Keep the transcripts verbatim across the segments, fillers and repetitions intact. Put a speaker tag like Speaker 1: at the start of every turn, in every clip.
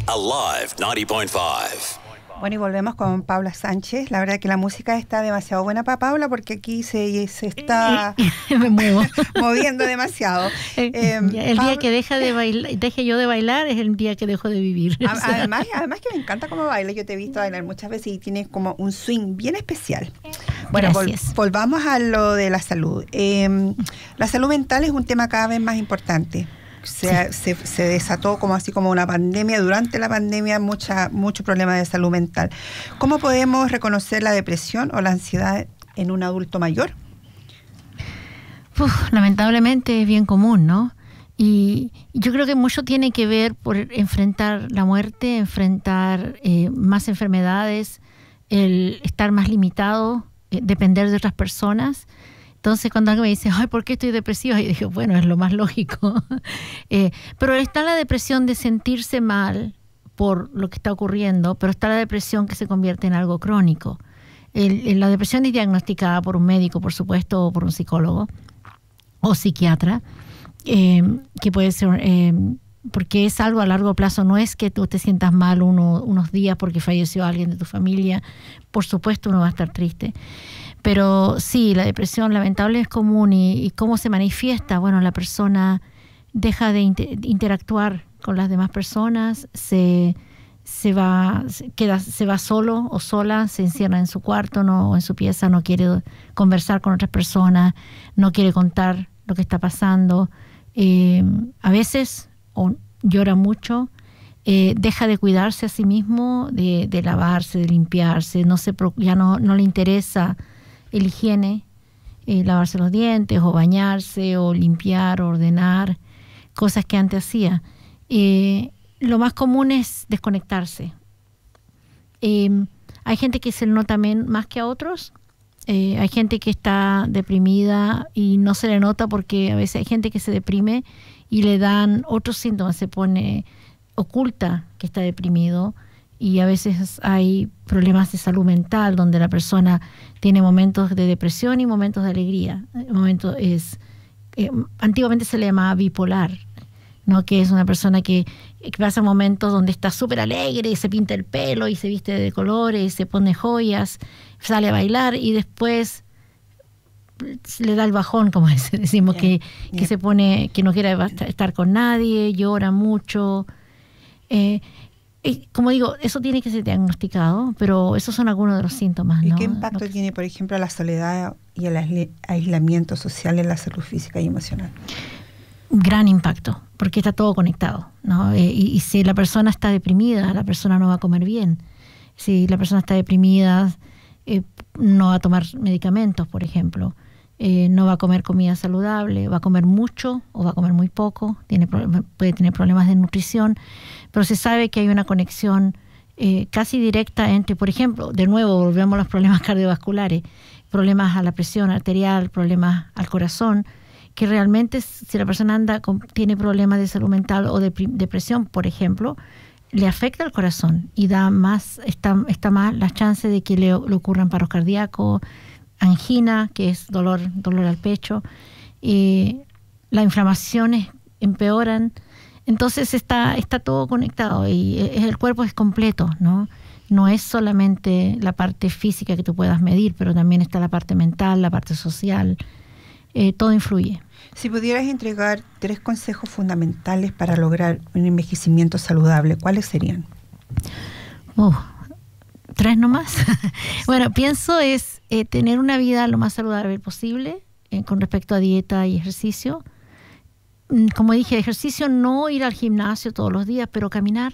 Speaker 1: Alive ninety point five.
Speaker 2: Bueno, y volvemos con Paula Sánchez. La verdad que la música está demasiado buena para Paula porque aquí se, se está
Speaker 3: me muevo.
Speaker 2: moviendo demasiado.
Speaker 3: Eh,
Speaker 2: Eh,
Speaker 3: el
Speaker 2: Paula,
Speaker 3: día que deja de bailar, deje yo de bailar es el día que dejo de vivir.
Speaker 2: a, además, además que me encanta cómo baila. Yo te he visto bailar muchas veces y tienes como un swing bien especial. Bueno, vol, volvamos a lo de la salud. Eh, la salud mental es un tema cada vez más importante. Se, sí. se, se desató como así como una pandemia. Durante la pandemia mucha, mucho problema de salud mental. ¿Cómo podemos reconocer la depresión o la ansiedad en un adulto mayor?
Speaker 3: Uf, lamentablemente es bien común, ¿no? Y yo creo que mucho tiene que ver por enfrentar la muerte, enfrentar eh, más enfermedades, el estar más limitado, eh, depender de otras personas. Entonces, cuando alguien me dice, ay, ¿por qué estoy depresiva? Y digo, bueno, es lo más lógico. eh, pero está la depresión de sentirse mal por lo que está ocurriendo, pero está la depresión que se convierte en algo crónico. El, el, la depresión es diagnosticada por un médico, por supuesto, o por un psicólogo o psiquiatra, eh, que puede ser, eh, porque es algo a largo plazo. No es que tú te sientas mal uno, unos días porque falleció alguien de tu familia. Por supuesto, uno va a estar triste. Pero sí, la depresión lamentable es común. ¿Y, y cómo se manifiesta? Bueno, la persona deja de inter- interactuar con las demás personas, se, se, va, se, queda, se va solo o sola, se encierra en su cuarto no, o en su pieza, no quiere conversar con otras personas, no quiere contar lo que está pasando. Eh, a veces o llora mucho, eh, deja de cuidarse a sí mismo, de, de lavarse, de limpiarse, no se, ya no, no le interesa el higiene, eh, lavarse los dientes o bañarse o limpiar, ordenar, cosas que antes hacía. Eh, lo más común es desconectarse. Eh, hay gente que se le nota men, más que a otros. Eh, hay gente que está deprimida y no se le nota porque a veces hay gente que se deprime y le dan otros síntomas, se pone oculta que está deprimido. Y a veces hay problemas de salud mental donde la persona tiene momentos de depresión y momentos de alegría. El momento es, eh, antiguamente se le llamaba bipolar, ¿no? Que es una persona que, que pasa momentos donde está súper alegre y se pinta el pelo y se viste de colores, se pone joyas, sale a bailar y después le da el bajón, como decimos, yeah, que, yeah. que se pone, que no quiere estar con nadie, llora mucho. Eh, Como digo, eso tiene que ser diagnosticado, pero esos son algunos de los síntomas, ¿no?
Speaker 2: ¿Y qué impacto que... tiene, por ejemplo, la soledad y el aislamiento social en la salud física y emocional?
Speaker 3: Gran impacto, porque está todo conectado, ¿no? Eh, y, y si la persona está deprimida, la persona no va a comer bien. Si la persona está deprimida, eh, no va a tomar medicamentos, por ejemplo. Eh, no va a comer comida saludable, va a comer mucho o va a comer muy poco, tiene, puede tener problemas de nutrición, pero se sabe que hay una conexión eh, casi directa entre, por ejemplo, de nuevo volvemos a los problemas cardiovasculares, problemas a la presión arterial, problemas al corazón, que realmente si la persona anda con, tiene problemas de salud mental o de depresión, por ejemplo, le afecta al corazón y da más, está, está más las chances de que le, le ocurran paros cardíacos, angina, que es dolor, dolor al pecho, y las inflamaciones empeoran. Entonces está, está todo conectado y el cuerpo es completo, ¿no? No es solamente la parte física que tú puedas medir, pero también está la parte mental, la parte social, eh, todo influye.
Speaker 2: Si pudieras entregar tres consejos fundamentales para lograr un envejecimiento saludable, ¿cuáles serían?
Speaker 3: Uh, ¿Tres nomás? Bueno, pienso es eh, tener una vida lo más saludable posible eh, con respecto a dieta y ejercicio. Como dije, ejercicio, no ir al gimnasio todos los días, pero caminar,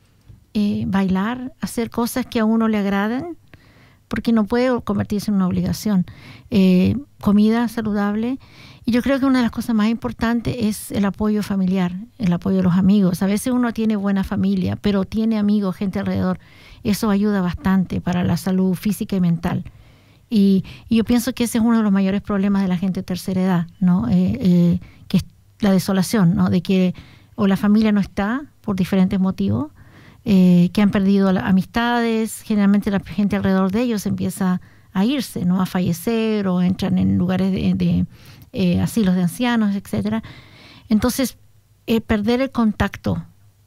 Speaker 3: eh, bailar, hacer cosas que a uno le agradan, porque no puede convertirse en una obligación. Eh, comida saludable. Y yo creo que una de las cosas más importantes es el apoyo familiar, el apoyo de los amigos. A veces uno tiene buena familia, pero tiene amigos, gente alrededor. Eso ayuda bastante para la salud física y mental. Y, y yo pienso que ese es uno de los mayores problemas de la gente de tercera edad, ¿no? Eh, eh, que es la desolación, ¿no? De que o la familia no está por diferentes motivos, eh, que han perdido la, amistades, generalmente la gente alrededor de ellos empieza a irse, ¿no? A fallecer o entran en lugares de, de eh, asilos de ancianos, etcétera. Entonces, eh, perder el contacto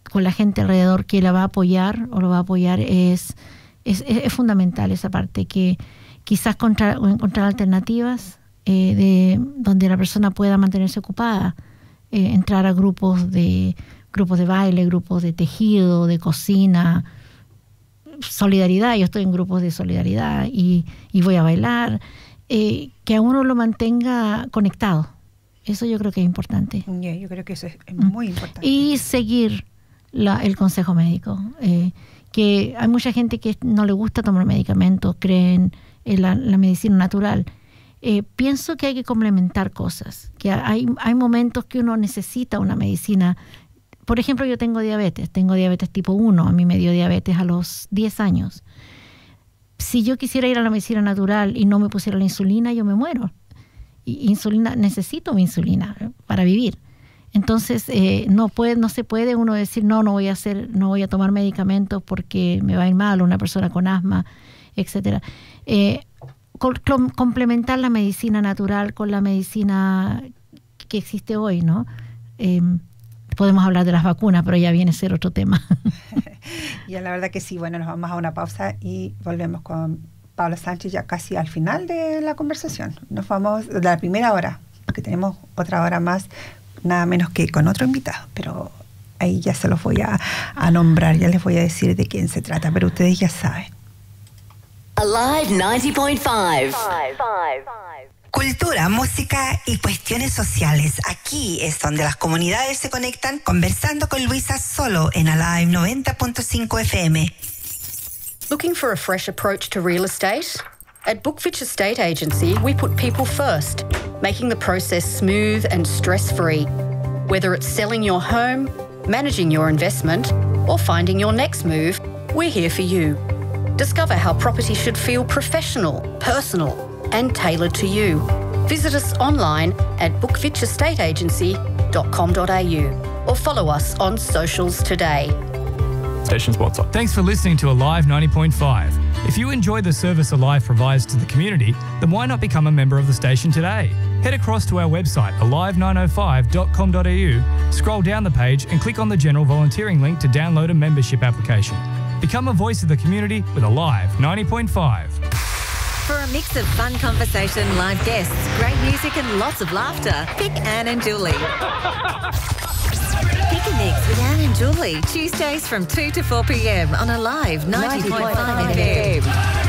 Speaker 3: con la gente alrededor que la va a apoyar o lo va a apoyar es, es, es fundamental esa parte, que quizás encontrar, encontrar alternativas eh, de donde la persona pueda mantenerse ocupada, eh, entrar a grupos de grupos de baile, grupos de tejido, de cocina, solidaridad. Yo estoy en grupos de solidaridad y, y voy a bailar, eh, que a uno lo mantenga conectado. Eso yo creo que es importante.
Speaker 2: Yeah, yo creo que eso es, es muy importante.
Speaker 3: Y seguir la, el consejo médico. Eh, que hay mucha gente que no le gusta tomar medicamentos, creen en la, la medicina natural. Eh, pienso que hay que complementar cosas. Que hay, hay momentos que uno necesita una medicina. Por ejemplo, yo tengo diabetes, tengo diabetes tipo uno, a mí me dio diabetes a los diez años. Si yo quisiera ir a la medicina natural y no me pusiera la insulina, yo me muero. Y insulina, necesito mi insulina para vivir. Entonces, eh, no puede, no se puede uno decir, no, no voy a hacer, no voy a tomar medicamentos porque me va a ir mal, una persona con asma, etcétera. Eh, com- complementar la medicina natural con la medicina que existe hoy, ¿no? Eh, Podemos hablar de las vacunas, pero ya viene a ser otro tema.
Speaker 2: Ya, la verdad que sí. Bueno, nos vamos a una pausa y volvemos con Paula Sánchez ya casi al final de la conversación. Nos vamos de la primera hora, porque tenemos otra hora más, nada menos que con otro invitado, pero ahí ya se los voy a, a nombrar, ya les voy a decir de quién se trata, pero ustedes ya saben.
Speaker 1: Alive noventa punto cinco.
Speaker 4: Cultura, música y cuestiones sociales. Aquí es donde las comunidades se conectan, conversando con Luisa solo en Alive noventa punto cinco F M.
Speaker 5: Looking for a fresh approach to real estate? At Bookfitch Estate Agency, we put people first, making the process smooth and stress-free. Whether it's selling your home, managing your investment, or finding your next move, we're here for you. Discover how property should feel professional, personal, and tailored to you. Visit us online at bookfitch estate agency dot com dot a u or follow us on socials today.
Speaker 6: Station sponsor. Thanks for listening to Alive ninety point five. If you enjoy the service Alive provides to the community, then why not become a member of the station today? Head across to our website, alive nine oh five dot com dot a u, scroll down the page and click on the general volunteering link to download a membership application. Become a voice of the community with Alive ninety point five.
Speaker 7: For a mix of fun conversation, live guests, great music and lots of laughter, pick Anne and Julie. Pick a Mix with Anne and Julie, Tuesdays from two to four p.m. on Alive ninety point five F M.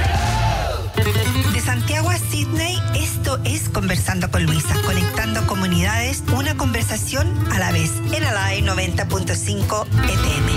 Speaker 4: De Santiago a Sydney, esto es Conversando con Luisa, conectando comunidades, una conversación a la vez, en Alive noventa punto cinco F M.